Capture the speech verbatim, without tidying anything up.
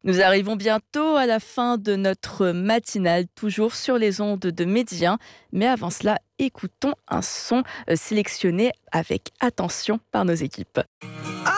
Nous arrivons bientôt à la fin de notre matinale, toujours sur les ondes de Médien. Mais avant cela, écoutons un son euh, sélectionné avec attention par nos équipes.